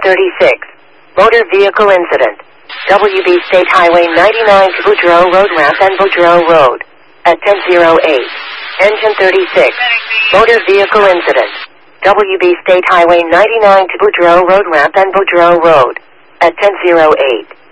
36. Motor vehicle incident. WB State Highway 99 to Boudreaux Road Ramp and Boudreaux Road. At 10:08. Engine 36. Motor vehicle incident. WB State Highway 99 to Boudreaux Road Ramp and Boudreaux Road. At 10:08.